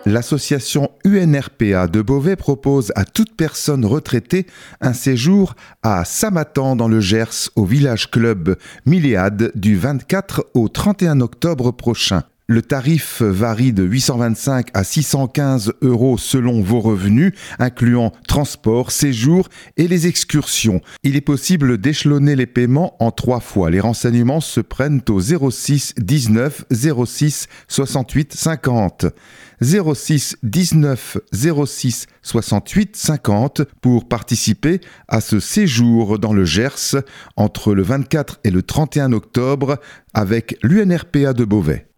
L'association UNRPA de Beauvais propose à toute personne retraitée un séjour à Samatan dans le Gers au village club Milléade du 24 au 31 octobre prochain. Le tarif varie de 825 à 615 € selon vos revenus, incluant transport, séjour et les excursions. Il est possible d'échelonner les paiements en 3 fois. Les renseignements se prennent au 06 19 06 68 50. 06 19 06 68 50 pour participer à ce séjour dans le Gers entre le 24 et le 31 octobre avec l'UNRPA de Beauvais.